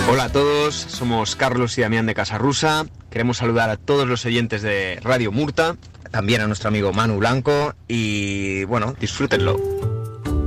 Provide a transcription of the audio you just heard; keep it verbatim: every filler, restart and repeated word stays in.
Hola a todos, somos Carlos y Damián de Casarrusa. Queremos saludar a todos los oyentes de Radio Murta, también a nuestro amigo Manu Blanco y bueno, disfrútenlo.